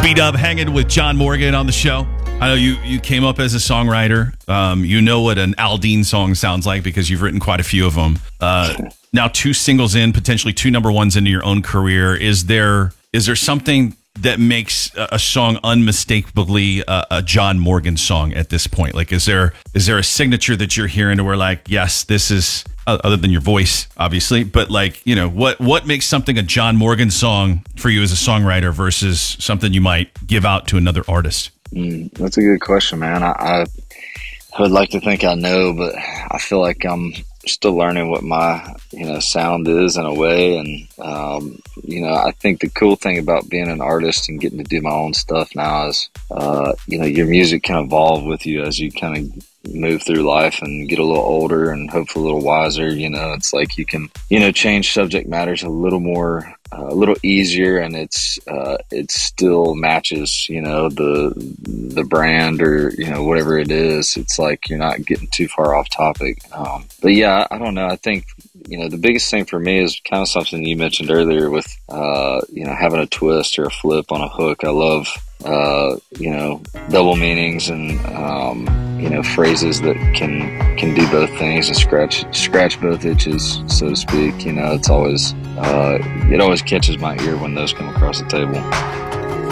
B-Dub hanging with John Morgan on the show. I know you came up as a songwriter. You know what an Aldean song sounds like because you've written quite a few of them. Now 2 singles in, potentially 2 number ones into your own career. Is there something that makes a song unmistakably a John Morgan song at this point? Like, is there a signature that you're hearing to where, like, yes, this is, other than your voice, obviously, but like, you know, what makes something a John Morgan song for you as a songwriter versus something you might give out to another artist? That's a good question, man. I would like to think I know, but I feel like I'm still learning what my, sound is in a way. And, I think the cool thing about being an artist and getting to do my own stuff now is, your music can evolve with you as you kind of move through life and get a little older and hopefully a little wiser. It's like you can, change subject matters a little more, a little easier, and it still matches, the brand or, whatever it is. It's like you're not getting too far off topic. But yeah, I don't know. I think, the biggest thing for me is kind of something you mentioned earlier with, having a twist or a flip on a hook. I love, double meanings and, phrases that can do both things and scratch both itches, so to speak. It's always, it always catches my ear when those come across the table.